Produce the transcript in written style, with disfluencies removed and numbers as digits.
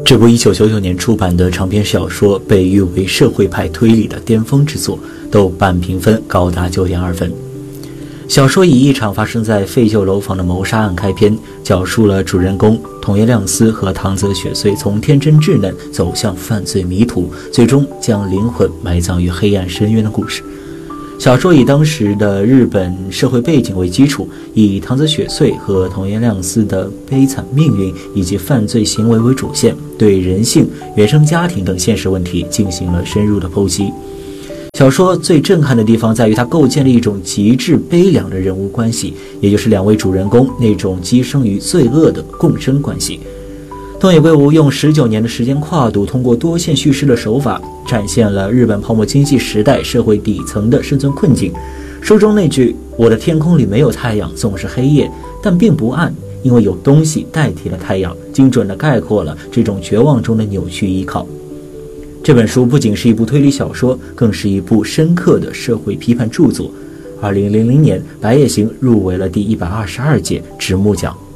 这部1999年出版的长篇小说被誉为社会派推理的巅峰之作，豆瓣评分高达9.2分。小说以一场发生在废旧楼房的谋杀案开篇，讲述了主人公桐野亮司和唐泽雪穗从天真稚嫩走向犯罪迷途，最终将灵魂埋葬于黑暗深渊的故事。小说以当时的日本社会背景为基础，以唐泽雪穗和桐野亮司的悲惨命运以及犯罪行为为主线，对人性、原生家庭等现实问题进行了深入的剖析。小说最震撼的地方在于它构建了一种极致悲凉的人物关系，也就是两位主人公那种寄生于罪恶的共生关系。东野圭吾用19年的时间跨度，通过多线叙事的手法，展现了日本泡沫经济时代社会底层的生存困境。书中那句“我的天空里没有太阳，总是黑夜，但并不暗，因为有东西代替了太阳”，精准地概括了这种绝望中的扭曲依靠。这本书不仅是一部推理小说，更是一部深刻的社会批判著作。2000年，白夜行入围了第122届直木奖。